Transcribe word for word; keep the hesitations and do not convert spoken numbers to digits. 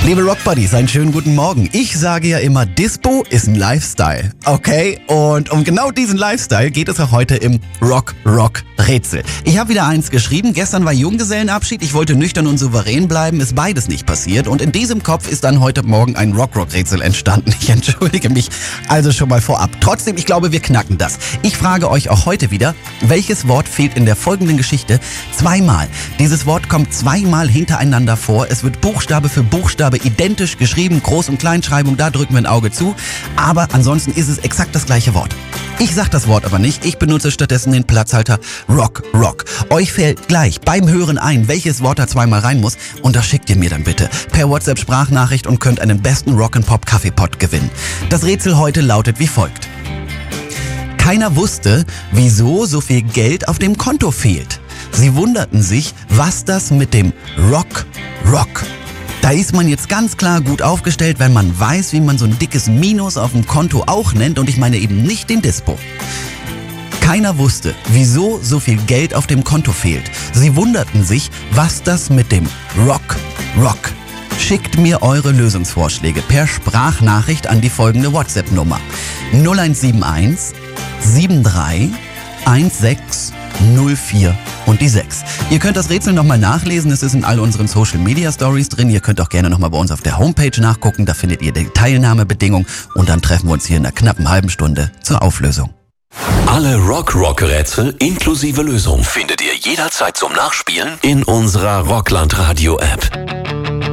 Liebe Rockbuddies, einen schönen guten Morgen. Ich sage ja immer, Dispo ist ein Lifestyle, okay? Und um genau diesen Lifestyle geht es auch heute im Rock-Rock-Rätsel. Ich habe wieder eins geschrieben, gestern war Junggesellenabschied, ich wollte nüchtern und souverän bleiben, ist beides nicht passiert. Und in diesem Kopf ist dann heute Morgen ein Rock-Rock-Rätsel entstanden. Ich entschuldige mich also schon mal vorab. Trotzdem, ich glaube, wir knacken das. Ich frage euch auch heute wieder, welches Wort fehlt in der folgenden Geschichte zweimal? Dieses Wort kommt zweimal hintereinander vor. Es wird Buchstabe für Buchstabe identisch geschrieben, Groß- und Kleinschreibung, da drücken wir ein Auge zu. Aber ansonsten ist es exakt das gleiche Wort. Ich sag das Wort aber nicht, ich benutze stattdessen den Platzhalter Rock, Rock. Euch fällt gleich beim Hören ein, welches Wort da zweimal rein muss und das schickt ihr mir dann bitte per WhatsApp-Sprachnachricht und könnt einen besten Rock'n'Pop-Kaffeepot gewinnen. Das Rätsel heute lautet wie folgt. Keiner wusste, wieso so viel Geld auf dem Konto fehlt. Sie wunderten sich, was das mit dem Rock, Rock. Da ist man jetzt ganz klar gut aufgestellt, wenn man weiß, wie man so ein dickes Minus auf dem Konto auch nennt und ich meine eben nicht den Dispo. Keiner wusste, wieso so viel Geld auf dem Konto fehlt. Sie wunderten sich, was das mit dem Rock, Rock. Schickt mir eure Lösungsvorschläge per Sprachnachricht an die folgende WhatsApp-Nummer null eins sieben eins sieben drei eins sechs null vier und die sechs. Ihr könnt das Rätsel nochmal nachlesen, es ist in all unseren Social Media Stories drin. Ihr könnt auch gerne nochmal bei uns auf der Homepage nachgucken, da findet ihr die Teilnahmebedingungen und dann treffen wir uns hier in einer knappen halben Stunde zur Auflösung. Alle Rock-Rock-Rätsel inklusive Lösung findet ihr jederzeit zum Nachspielen in unserer Rockland Radio App.